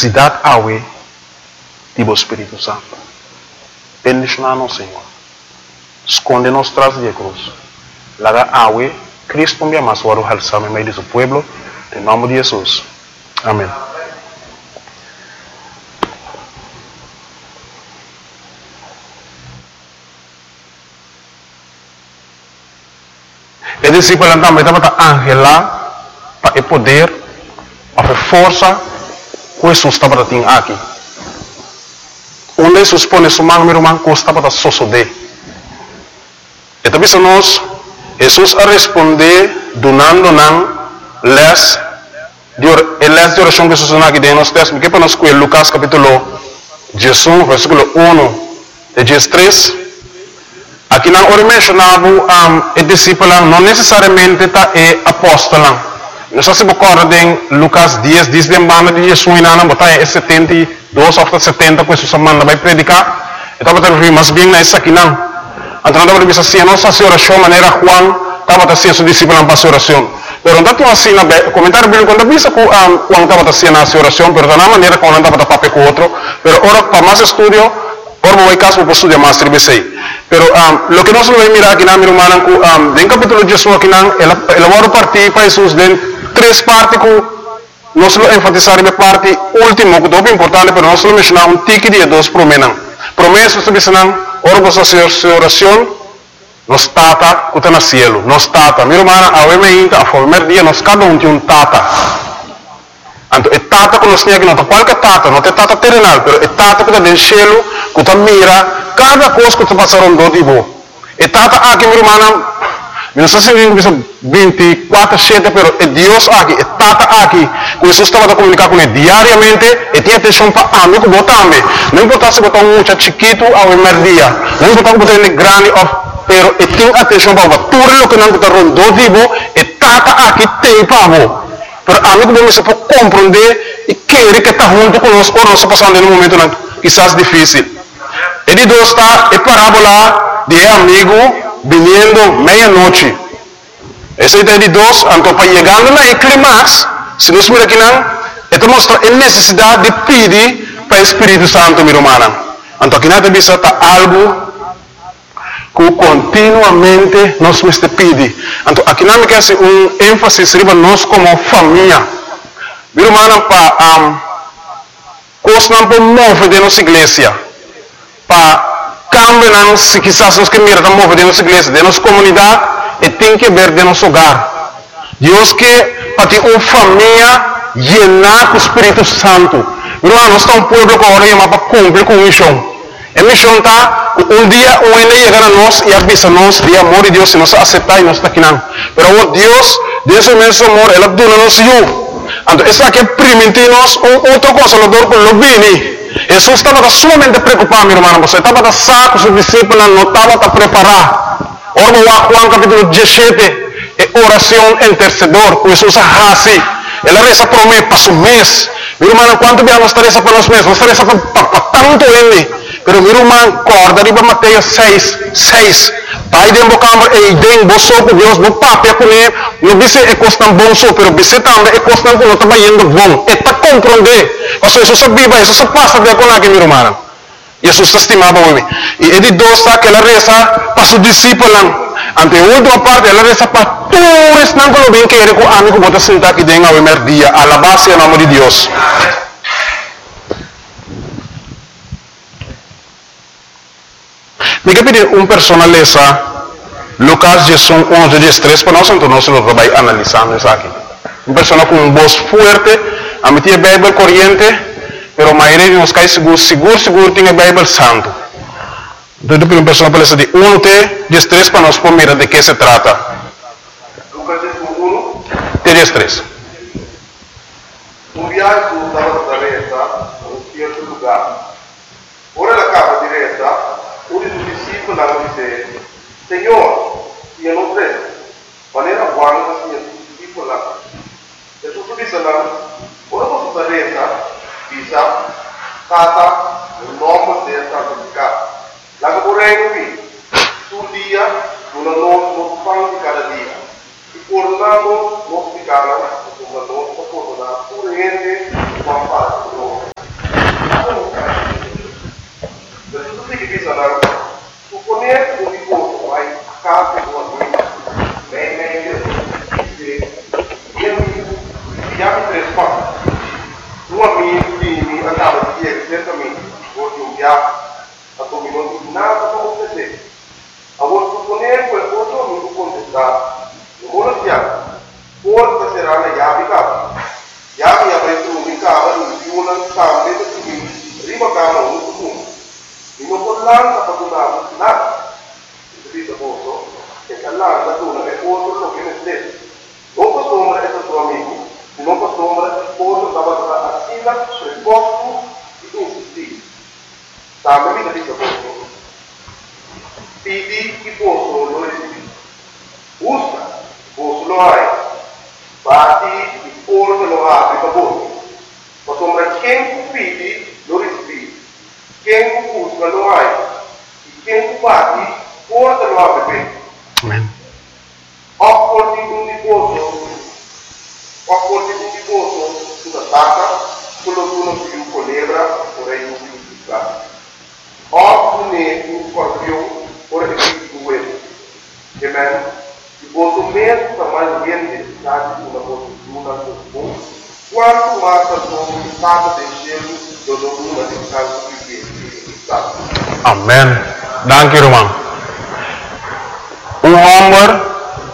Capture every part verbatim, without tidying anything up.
necessidade awe do Espírito Santo. Bendicionar-nos, Senhor. Esconde-nos tras de cruz. Laga awe, Cristo me ama suaro halsame meio de seu pueblo. Em nome de Jesus. Amém. E discípulo também estava ángel lá para o poder, para a força que Jesus estava tendo aqui. Onde Jesus põe sua mão, meu irmão, que estava a sosodé. E também se nós, Jesus a responder, donando-nos les de oração que Jesus não aqui dentro, nós temos que para nós com Lucas capítulo dezesseis, versículo um de dezesseis. Aqui não ora mencionava um, o discípulo não necessariamente tá é apóstolo. Não sei se você em Lucas dez, diz de banda de Jesus não botar é setenta e dois ou setenta com Jesus manda vai predicar. Então você vai mais bem nessa aqui não. Então não vai ver se não se oração maneira Juan estava a ser seu discípulo para oração. Pero não tá assim na comentário bíblico quando visa que Juan estava a ser na oração, pero da maneira como não estava a papel com outro. Pero ora para mais estudo, ora vou caso para estudar mais tribesei. Pero um, lo que nós vamos mirar aqui na minha irmã, um, em capítulo dezesseis aqui, ela vai partir para Jesus de três partes que nós vamos enfatizar na parte última, que é muito importante, mas nós vamos mencionar um tique de dois promessas. Promessas, você diz, ora você fazer sua oração, nós tata, que está no cielo, nós tata. Minha irmã, a ouvimenta, a primeiro dia, nós cada um tem um tata. Então, é tata que nós temos aqui, não é qualquer tata, não é tata terrenal, mas é tata que está no cielo, que está mira, cada coisa que está passando do tipo. E tata aqui, minha irmã, não sei se vinte e quatro sete, mas é Deus aqui, é tata aqui, que Jesus estava a comunicar com ele diariamente, e tinha atenção para amigo também. Não importa se botar um muchacho chiquito ao primeiro dia, não importa se botar ele grande, pero e tinha atenção para tudo o que não está rondando do tipo, e tata aqui tem para você. Pero amigo bom, você pode compreender e querer que está junto conosco, ou não está passando em um momento não, quizás difícil. E de dois está a parábola de amigo vindo meia-noite. Esse é de dois, então para chegando na clímax, se nós miramos aqui não, então mostra a necessidade de pedir para o Espírito Santo, minha irmã. Então aqui nada bisa está algo que continuamente nós temos que pedir. Então aqui não me quer um ênfase para nós como família. Minha irmã, para um, coisa não para mover de nossa igreja. Para cambiar, se quizás nós que mira da mover de nossa igreja, de nossa comunidade, e tem que ver de nosso hogar. Deus que para ter uma família llenar com o Espírito Santo. Irmão, nós estamos um povo que agora para cumprir com a missão. A missão está, um dia o ainda chegar a nós e avisa-nos de amor de Deus, se nós aceitar e nós está aqui não. Mas o Deus, Deus é mesmo amor, Ele dona-nos eu. Então, essa aqui é primitiva-nos, outra coisa, o dor com o bini. Jesus estava somente preocupado, meu irmão, você estava a saco, seus discípulos não estavam a preparar. Ora, Juan capítulo dezessete, é oração intercedor, com Jesus assim. Ela reza por mim, para o mês. Meu irmão, quanto bem nós reza para nós mesmos? Nós reza para tanto ele. Pero meu irmão, corda riba Mateus seis, seis. Pai de embocamba e den boso com Deus, no papel com ele, não disse é costan bom so, pero disse também é costan com não está indo bom. É para compreender. Porque Jesus sabia, Jesus se passa de com aquele meu irmão. Jesus estimava o homem. E ele doce que ela reza para seus discípulos. Ante a última parte, ela reza para todos os que bem que ele com amigo bota sentar aqui dentro ao primeiro dia, a la base em nome de Deus. Me quer pedir uma personaleza, Lucas dezesseis, onze, dezesseis, para nós, então nós vamos analisando isso aqui. Uma pessoa com uma voz forte, a meter a Bíblia corrente, pero a maioria de nós cai seguro, seguro, seguro, tem a Bíblia santo. Então, eu uma pessoa para de um até dezesseis, para nós poder de que se trata. Lucas dezesseis, um até dezesseis. Um viaje estava da direita, um certo lugar. Ora, na capa direita, um dos discípulos disse: Senhor, e eu não creio. Maneira guarda assim, o discípulo lá. Jesus disse lá: ora você da direita, disse, Tata, o nome de santificado. Lá que por aí não vi, tu dia, no nosso pão de cada dia. E por nada, nós ficaram, como nós, por nada, por ele, com a paz do chega certamente, hoje um dia, a tua não tem nada para oferecer. A outro suponer que o outro não contestar, no mundo que há, porta será na Yabi Cava. Yabi abre o Rumi Cava, no Viulan Cava, dentro do Rumi, Rima Cava, no Mundo. E não pode lá, não pode dar nada. Isso diz a bolsa, que é lá, na tuna, é outro lo que me dê. Não costumbra esse seu amigo, não costumbra outro trabalhar assim, preposto e insistir. Sabe, me diz a bolsa. Pidi que posso lo receber. Usa, posso lo hai. Bati e porta lo apre para bolsa. Mas sombra quem pede, lo receber. Quem busca lo hai. E quem bate, porta lo apre. Amém. Opporti un riposo, opporti un riposo sulla tacca, quello che uno più colebra, vorrei un più piccato. Oppure un scorpione, ora è più due. Amen. Il voto meno sta mai bien dedicato una posizione al buon, quanto massa sono stata del cielo, dove una dedicato più più stato. Amen. Dank je, Roman. Um homem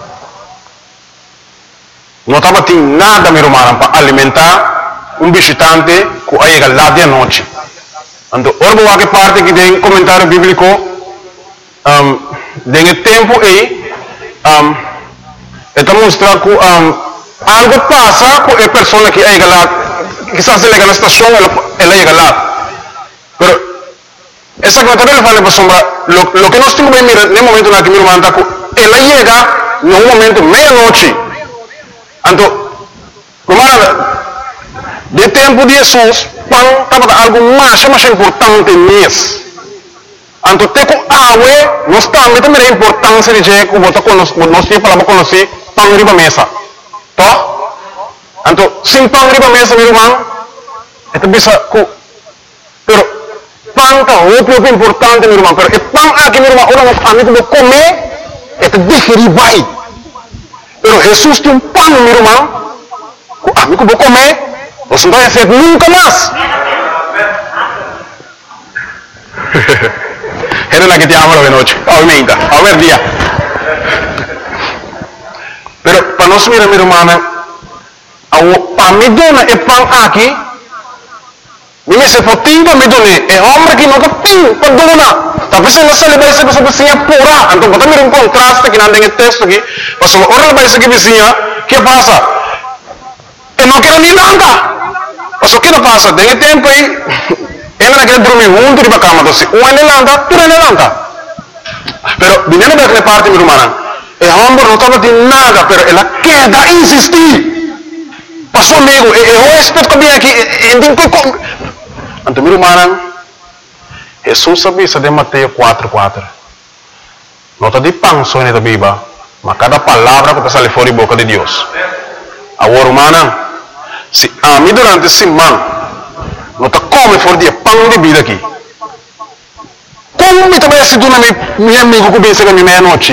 não estava tendo nada, meu irmão, para alimentar um visitante que chega lá de noite. Então, ora, que parte que tem comentário bíblico, um, tem tempo aí, um, está mostrando que um, algo passa com a pessoa que chega lá, que se chega na estação, ela, ela chega lá. Mas, essa comentário ele fala para sombra, lo, lo que nós temos que ver no momento na que meu irmão está, ela chega no momento meia-noite. Então, de tempo de Jesus, pão estava algo mais, mais importante nisso. Então, tem que água, nós também temos a importância de que nós temos para conhecer pão riba mesa. Tá? Então, sem pão riba mesa, meu irmão, é que bisa que, pero pão está muito importante, meu irmão. Pero o pão aqui, meu irmão, ora nós amigos de comer, é que digerir vai. Pero Jesus tem um pão, meu irmão. O amigo vou comer, você não vai ser nunca mais. Era la que te amo la noche, aumenta, a ver día. Pero para nós mirar, meu irmão, para me dona é pão aqui. Mimi se fotinho para me donar, é homem que nunca tem para donar. Tapi se nasa lebay sa sa vizinha pura. Então, bota mir um contraste que não tem texto aqui. Mas o ora lebay sa vizinha, que passa? Eu não quero nem nada. Mas o que não passa? Tem tempo aí. Ela não quer dormir junto de cama, então se um é nada, tu é nada. Pero dinheiro daquela parte, meu irmão, é homem não estava de nada, pero ela quer dar insistir. Passou amigo, eu respeito que vem aqui, então meu irmão, Jesus sabia de Mateus quatro, quatro. Não está de pão só na Bíblia, mas cada palavra que está fora da boca de Deus. Agora, irmã, se a mim durante a semana não está come fora de pão de vida aqui. Como me também se dona meu amigo que pensa que é meia-noite?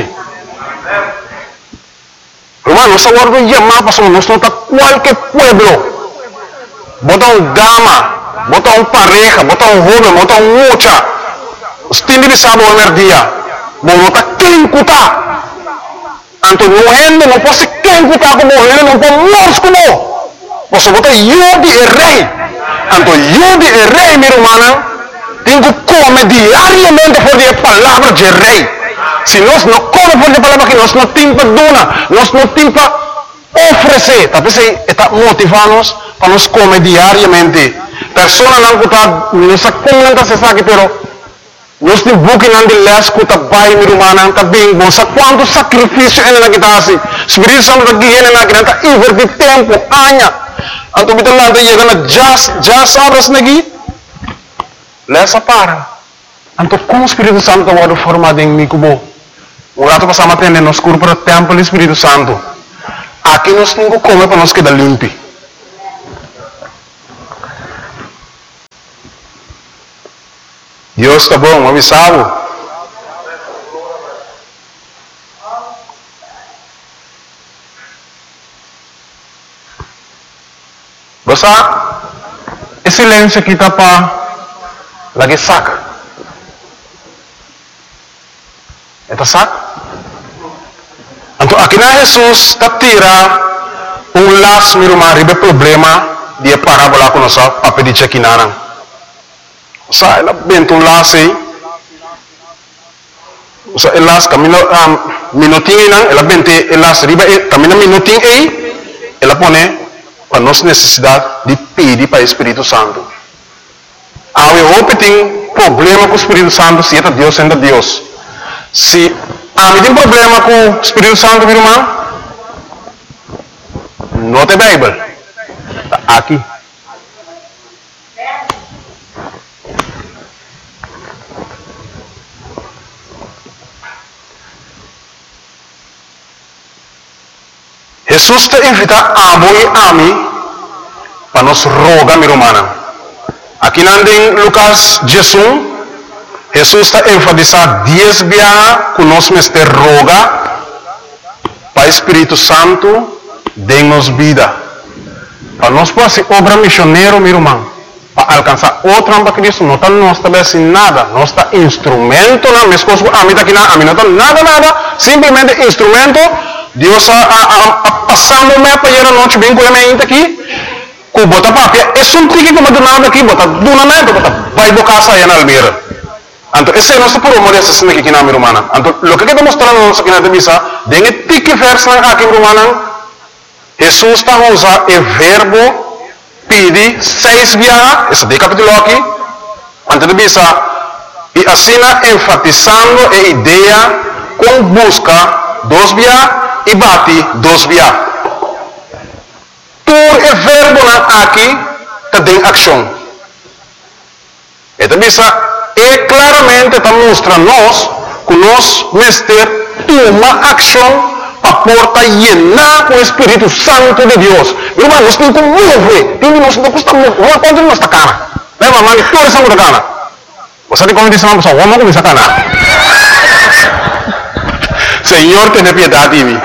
Irmão, nós agora vamos chamar para nós não está qualquer pueblo. Bota um dama. Bota um pareja, bota um jovem, bota um mocha. Os tindi sabe o primeiro dia. Bom, não está quem cutar. Então, não é, não pode ser quem cutar como ele, não pode morrer como. Você bota Yodi e rei. Então, Yodi e rei, meu irmão, tem que comer diariamente por a palavra de rei. Se nós não comemos por a palavra que nós não temos para donar, nós não temos para oferecer. Talvez está motivando-nos para nós comer diariamente. Persona não está, não se comenta se sabe, pero nós temos bukin não de les que está bem, meu irmão, está bem bom. Sabe quanto sacrifício ele não está assim? Espírito Santo está aqui, ele não está invertir tempo, anos. Então, kita lá está chegando já, já horas aqui. Lesa para. Então, como o Espírito Santo está formado em mim, como o rato passamos a ter nos corpo para o templo do Espírito Santo. Aqui nós temos que comer para nós quedar limpo. Deus está bom, avisado. Basta, esse silêncio aqui está para lagi saca. Eta saca. Então aqui na Jesus está tira um laço meu irmão, ribe problema de parábola com nossa papel de chequinana. Sa ela bento um laço aí. Sa elas camino um, minutinho não, ela bente elas ribe camina minutinho aí, ela põe para nossa necessidade de pedir para o Espírito Santo. Há um tem problema com o Espírito Santo, se é Deus, ainda Deus. Se há um problema com o Espírito Santo, meu irmão, não tem Bíblia. Aqui. Jesus te invita a voi a mim para nos rogar, meu irmão. Aqui em Lucas Jesus, Jesus está enfatizando dez vezes que nós nos roga para o Espírito Santo dê-nos vida. Para nós poder ser obra missioneiro, meu irmão, para alcançar outra para Cristo, não está nós também assim nada, não está instrumento, não, minhas coisas, a mim está aqui, a mim não está nada, nada, simplesmente instrumento. Deus a, a, a passando me para ir a noite bem com a minha aqui, com bota papia, é só um tique que me dá nada aqui, bota do na mente, bota vai bocar saia na almeira. Então esse é nosso promo de assassino aqui na minha irmã. Então o que que está mostrando nós aqui na missa, dengue tique verso na aqui minha irmã, Jesus está usando o verbo pedir seis vezes, esse de capítulo aqui, antes de missa, e assim enfatizando a ideia com busca dos vezes e bate dos vezes. Por o verbo aqui está em ação. Esta missa é claramente está mostrando nós que nós mestre toma ação para porta llenar com o Espírito Santo de Deus. Meu irmão, nós temos que mover. Nós não custa mover. Não pode nos tacar. Lembra, mano? Tudo isso é cana. Você tem como dizer uma pessoa, vamos começar a cana. Senhor, tenha piedade de mim.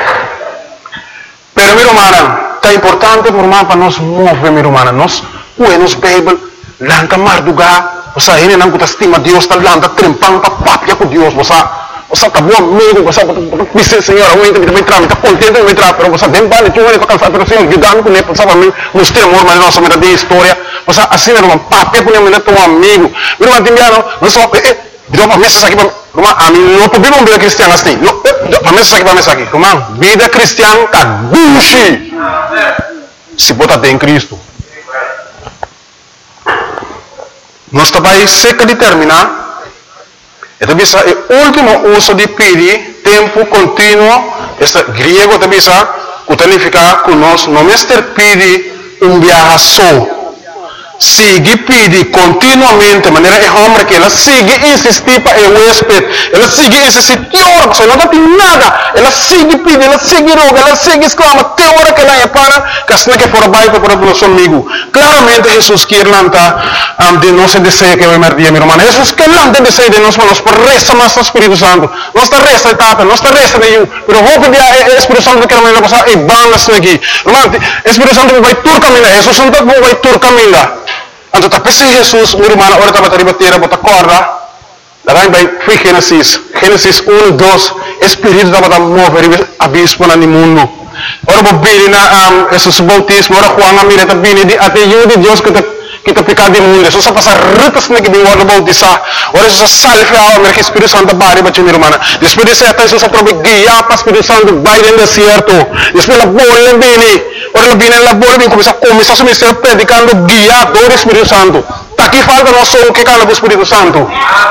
Pero, meu irmão, está importante, meu irmão, para nós mover, meu irmão. Nós, buenos Bíblia, lanta mardugar, você ainda não estima Deus, está lanta trempando, está papia com Deus, você, você está bom amigo, você diz, Senhor, eu ainda me entrar, está contente de me entrar, pero você vem para tu para cansar, pero Senhor, ajudando com ele, você vai me mostrar amor, mas nossa vida de história, você assim, meu irmão, papia com ele, teu amigo, meu irmão, entendeu? Nós só, eh, deu para mesa aqui, irmão, a mim não podemos vida cristiana assim, para mesa aqui, para mesa aqui, irmão, vida cristiana está buchi, se botar em Cristo. Nós também seca de terminar. Então, é o último uso de pedir, tempo contínuo. Este grego também que significa que nós não mestre pedir um viaje só. Sigue pedir continuamente, de maneira é homem que ela sigue insistir para o huésped, ela sigue insistir, que hora você não tem nada, ela sigue pedir, ela sigue roga, ela sigue exclama, que hora que ela é para, que assim que for baixo para o nosso amigo. Claramente Jesus quer lançar um, de nosso desejo que vai merdir, meu irmão. Jesus quer lançar o desejo de nós, mas por resta mais o Espírito Santo, não está resta de tata, não está resta de eu, mas vou pedir o Espírito Santo que ela vai passar e vamos aqui. Irmão, o Espírito Santo vai tur caminhar, Jesus Santo vai tur caminhar. Então, tapi si Jesus, meu irmão, ora estava a bater, bota corda. Daí vai, foi Gênesis, Gênesis um, dois, Espírito estava a mover a bispo no mundo. Ora, vou vir na Jesus bautismo, ora, Juan, a mira, está vindo até eu de Deus que está picado de mundo. Jesus passa retas na que vem ora bautizar. Ora, Jesus salve a alma que Espírito Santo bari, bate, meu irmão. Depois de certa, Jesus aprove guiar para o Espírito Santo, vai no deserto. Depois a bola vem. Ora, ele vem na bola, vem começar a começar a ministério predicando, guiado do Espírito Santo. Aqui falta nós só o que cala do Espírito Santo.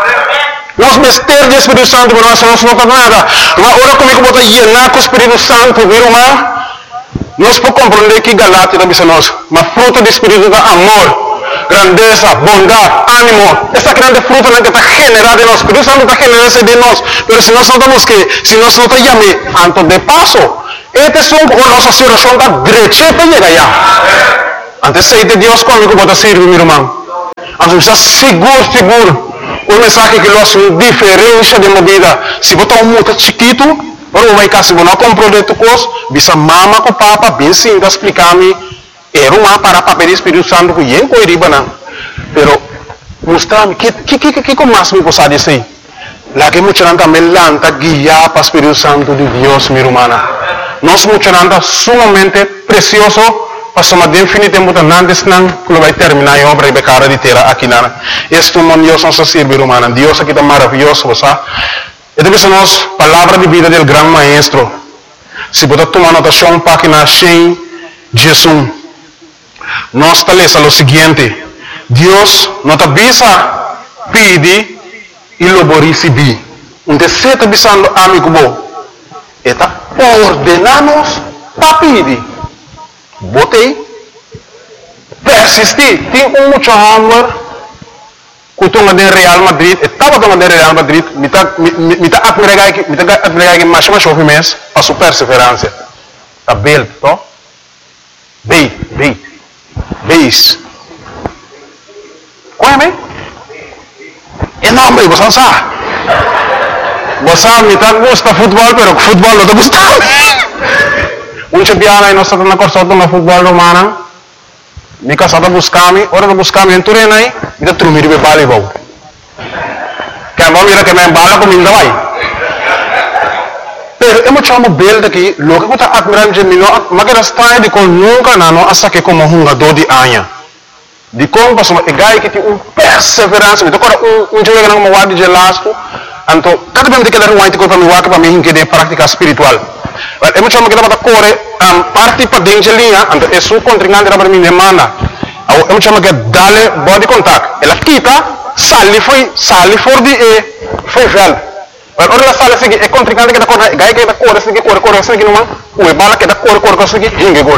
Nós mistérios do Espírito Santo, mas nós não temos nada. Ora, comigo, bota llenar com o Espírito Santo, viu, irmão? Nós podemos compreender que Galatia também é nós. Mas fruto do Espírito é amor, grandeza, bondade, ânimo. Essa grande fruta que está generada em nós. O Espírito Santo está generando de nós. Mas se nós não estamos que, se nós não estamos llamando, antes de passo, este é a nossa situação da direita para chegar lá. Antes de de Deus comigo, pode servir, meu irmão. Antes está seguro, seguro. Um mensagem que nós uma diferença de vida. Se botar um muito chiquito, ora vai cá, se você não comprou de tu coisa, bisa mama com papa, bem sim, tá explicar-me, era uma para papel do Espírito Santo que ia com iriba não. Pero Mostrar-me, que, que, que, que, que mais me possa dizer? Lá que mucha gente me lanta guiar para o Espírito Santo de Deus, minha irmã. Nós mucha gente sumamente precioso, para somar definitivamente antes não que vai terminar a obra e becara de terra aqui na. Este é Deus nosso ser, minha irmã. Deus aqui está maravilhoso, sabe? E depois nós, palavra de vida do grande maestro. Se você tomar notação, página cem, Jesus. Nós está lendo o seguinte. Deus não está bisa pede e lobo receber. Um terceiro está bisando amigo bom. Está ordenamos para pedir. Botei. Persistir. Tem um muito amor. Kutunga de Real Madrid. Estava tomando de Real Madrid. Me está admirando que me está admirando que mais mais ouve mês para sua perseverança. Está bem, to? Bem, bem, beis. Qual é bem? É não, bem. Você sabe? Você me está gosta futebol, pero futebol não te gusta. Um champion aí nós estamos na corção do futebol romano. Me casada buscar-me, hora de buscar-me em Turena aí, me dá trumir de bala e vou. Quer bom mira que me embala com minha vai. Pero eu me chamo bel daqui, logo que eu estou admirando de mim, mas que está de com nunca não, essa que como um jogador de anha. De como passou, é gai que tem um perseverança, me toca um um jogo que não me guarda de lasco, então cada vez que eu dar um antigo para me guardar para mim que de prática espiritual. Eu me chamo que estava corre um, parte para dentro de linha, então é sua contrincante para mim demanda. Eu me chamo que dale body contact. Ela quita, sali foi, sali for de e foi velho. Mas ora ela sale seguir, é contrincante que está corre, gai que está corre, seguir corre, corre, seguir não, o bala que está corre, corre, corre, seguir, hingue gol.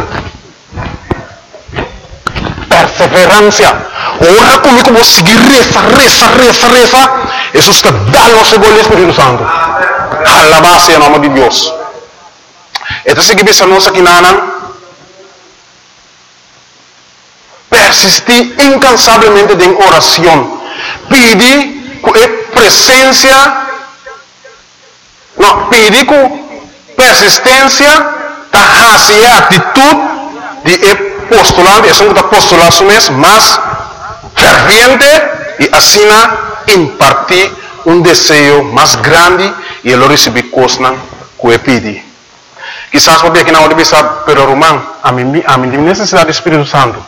Perseverança. Ora comigo vou seguir reza, reza, reza, reza. Jesus está dando o gol Espírito Santo. Alabado em nome de Deus. Então, se você não aqui persistir incansavelmente em oração, pedir com presença, não, pedir com persistência, a atitude de postulante, é um postulante mesmo, mas ferviente e assim impartir um desejo mais grande e ele receber coisas que ele pede. Quizás porque aqui na hora de pensar, pero Román, a mim, a mim tem necessidade do Espírito Santo.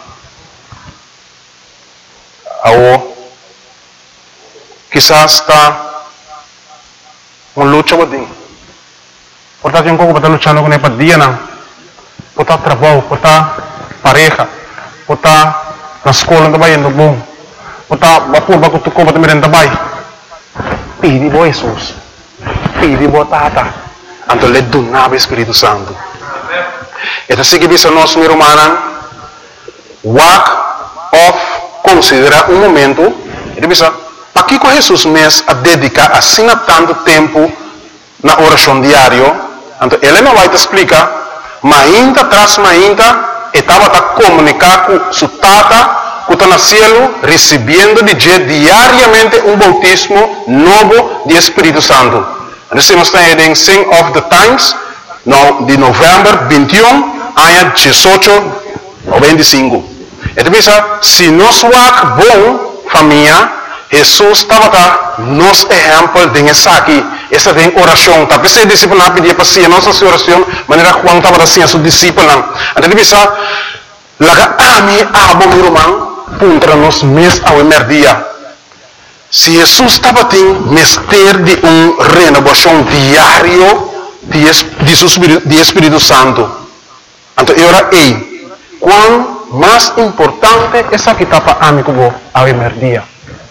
Ou, quizás está uma luta com ele. Portanto, tem um pouco para estar lutando com ele para dia, não. Por estar trabalho, por estar pareja, por estar na escola também, indo bom. Por estar, vapor, para tu compra também também. Pede boa Jesus. Pede boa tata. Então, ele donava o Espírito Santo. Então, se que nós, minha irmã, walk off, considera um momento, ele diz, para que Jesus mesmo a dedicar assim tanto tempo na oração diária? Então, ele não vai te explicar, mas ainda atrás, mas ainda, estava a comunicar com sua tata, que está no céu, recebendo de diariamente um bautismo novo de Espírito Santo. Nós estamos em Sing of the Times, no, de novembro vinte e um, ano dezoito noventa e cinco. Então, se nós somos bom, família, Jesus estava nos exemplo de essa aqui, essa de oração. Talvez se discípulo não pedia para si, a nossa oração, maneira Juan estava assim, a sua discípula. Então, bisa, laga ami abo meu irmão, contra nós mês ao emerdia. Se Jesus estava tendo mestre de uma renovação diária de, de, de Espírito Santo, então eu era ei, quão mais importante essa que está para amigo bom ao emerdia.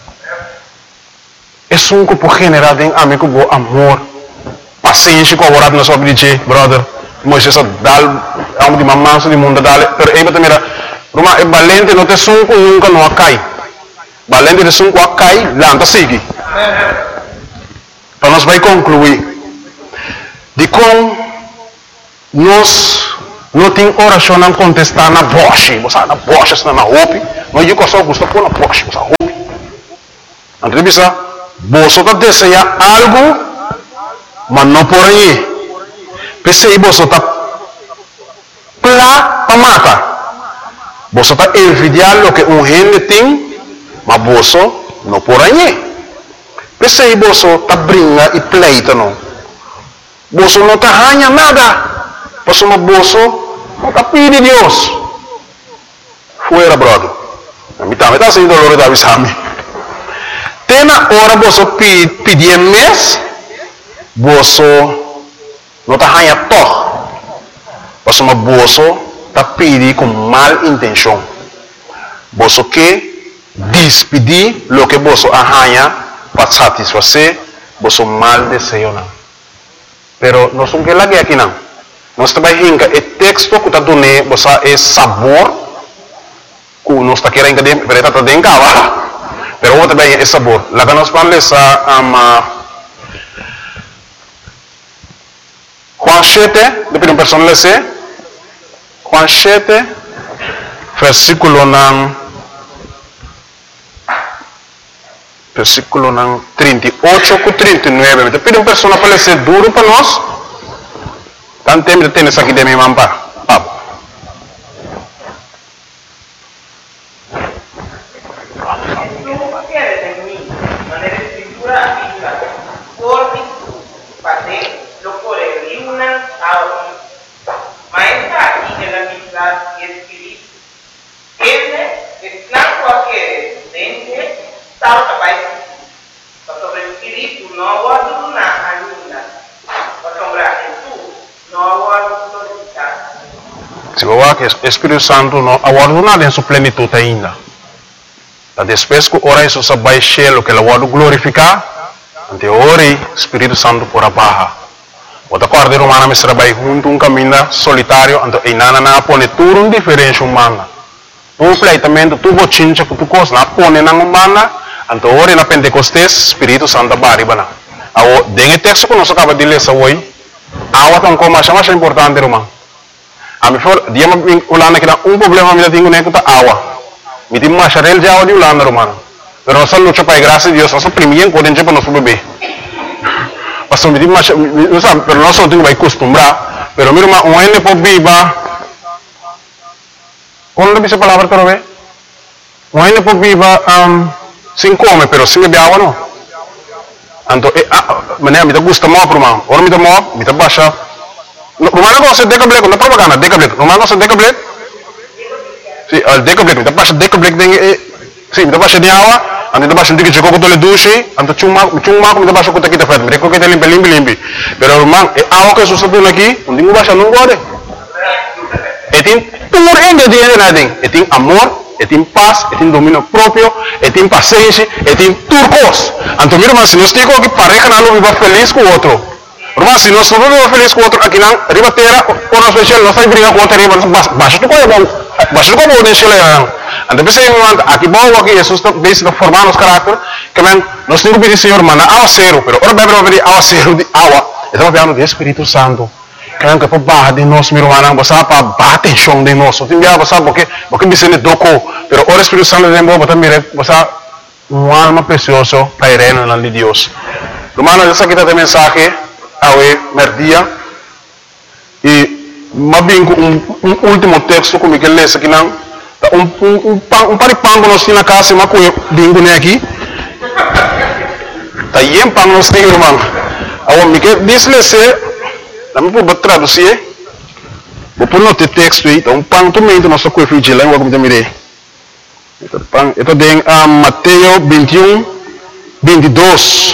É um grupo generado em amigo bom amor, paciência com a na sua vida, brother. Moisés dá algo de mamanso de mundo dá, pero aí também era, Roma é valente, não tem sunco nunca não cai. Valente de sunco cai, lanta sigue. Então nós vai concluir de como nós não tem oração não contestar na voz, você na voz está na roupa, não é que só gosta por na voz, você roupa. Então bisa, você está desejar algo, mas não por aí. Pensei você está plá para matar. Você está envidiando o que um gente tem, mas você no por aí. Pensei, boso, ta brinca e pleita, não. Boso não ta hanya nada. Boso, mas boso, não ta pide Deus. Fuera, brother. Me tá, me tá sendo dolor da visame. Tena hora boso pedir mes, boso não ta hanya toh. Boso, mas boso ta pide com mal intenção. Boso que despedir lo que boso hanya para satisfazer vosso mal desejo não. Pero nós não queremos aqui não. Nós também hinca o texto que está dando você é sabor que nós está querendo que pero está dando cava. Pero outro também é sabor. Lá que nós falamos a um, Juan sete, depois um personagem se Juan sete, versículo não versículo trinta e oito com trinta e nove. Me pide uma pessoa para ser duro para nós. Tanto tempo de ter isso aqui de minha mãe. Pablo. Se o Espírito Santo não aguarda nada em sua plenitude ainda. Da depois que ora isso vai cheio que ele aguarda glorificar, ante ora o Espírito Santo por a barra. Outra quarta romana me trabalha junto um caminho solitário, ante e nana na pone tudo um diferente humana. Um pleitamento tu bochincha que tu cos na pone na humana, ante ora na Pentecostes Espírito Santo baribana. Ao dengue texto que nós acaba de ler essa hoje, awa tão como mais mais importante romano. A mim foi, dia me ulana que dá um problema me tenho nem que tá água. Me tem mais arel já de ulana romano. Pero nós luta para a graça de Deus, nós primeiro podem já para nosso bebê. Mas me tem mais, não sabe, pero nós não temos que acostumbrar. Pero mira, um ene por viva. Quando dice palavra para ver? Um ene por viva, um, sem come, pero sem beber água não. Então, maneira me gusta mais para mim. Ora me dá mais, me dá baixa. Romano cosa decablet, una propaganda, decablet. Romano cosa decablet? Sì, il decablet, mi tapasce decablet di sì, mi tapasce di agua, ando tapasce di che gioco con le duci, ando chuma, chuma mi tapasce con te fred, mi ricordo che te limpi limpi limpi. Però romano è agua che sono aqui, non dico baixa non guarda. E tin pur ingrediente nada, e tin amor, e tin paz, e tin dominio proprio, e tin paciência, e tin turcos. Anto mira, mas se nós digo que pareja não viva feliz com o outro. Mas se nós não vamos feliz com outro aqui não, ribateira, ou nós fechamos, nós estamos brigando com outro riba, baixa tu coisa bom, baixa tu coisa bom, deixa ele lá. Então, pensei, aqui bom, aqui, Jesus está bem formando os caráteres, que bem, nós temos que pedir, Senhor, mana, água zero, pero ora bem, vai pedir água zero de água, estamos falando do Espírito Santo, que bem, que para barra de nós, meu irmão, você para bater chão de nós, tem que você porque, porque me sente doco, pero ora Espírito Santo de novo, também, você uma alma preciosa para ir na de Deus. Irmão, essa aqui está a mensagem. Awe merdia e mabingo um, um último texto como que lê aqui não um um um um paripango nós na casa mas com bingo né aqui tá yem pang nós tem irmão awe me que diz lê se na me por traduzir vou por no texto aí um pang tu me nós com fiji lá como te mirei então pang então tem a Mateus vinte e um, vinte e dois.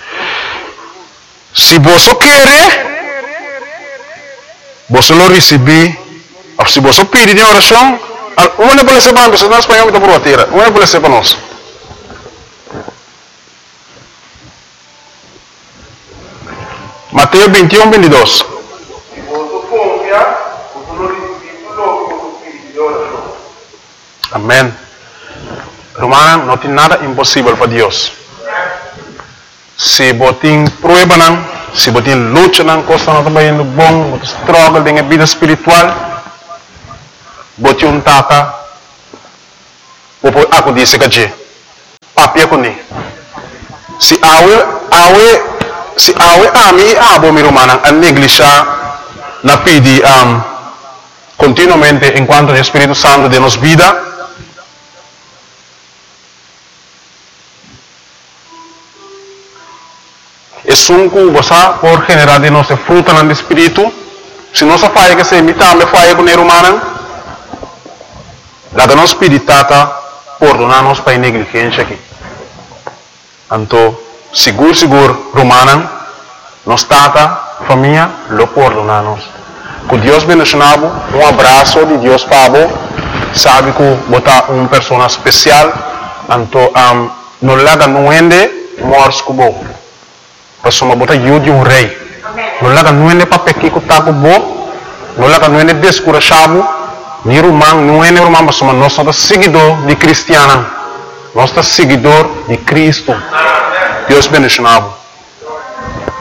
Se você quer, você lo receber. Se você pedir em oração, uma não pode ser para nós, nós espanhol está por a terra. Uma não pode ser para nós. Mateus vinte e um, vinte e dois. Se você confia, você lo receber logo que você pedir em oração. Amém. Romano, não tem nada impossível para Deus. Se botin prueba não, se botin luta não, coisa não está indo bom, botin struggle dengan vida espiritual, botin um tata, aku disse que papi aku ni, se awe awe se awe ami abo mi romana a negligenciar na pedi um, continuamente enquanto o Espírito Santo de nos vida. Es un cubo, por generar de nuestra fruta en el espíritu. Si no se falla que se imita, me falla con el humano. La de nos spiritata perdonarnos para negligencia aquí. Anto, seguro, seguro, romana, nos tata, familia, lo perdonamos. Que Dios bendicionado, un abrazo de Dios para vos. Sabe que bota una persona especial, anto, um, no le haga nuende, mors como vos. Persona bota yo de un rey. No le haga nuende para pequeño que está con vos. No le haga nuende descurachado. Ni romano, não é romano, mas nós somos seguidor de cristiano. Nós somos seguidor de Cristo. Deus bendicionado.